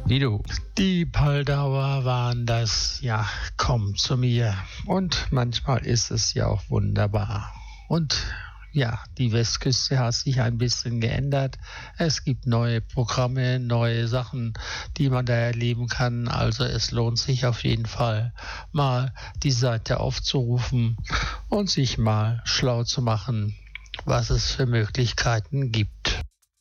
wie du. Die Paldauer waren das, ja, komm zu mir. Und manchmal ist es ja auch wunderbar. Und ja, die Westküste hat sich ein bisschen geändert. Es gibt neue Programme, neue Sachen, die man da erleben kann. Also es lohnt sich auf jeden Fall, mal die Seite aufzurufen und sich mal schlau zu machen, was es für Möglichkeiten gibt.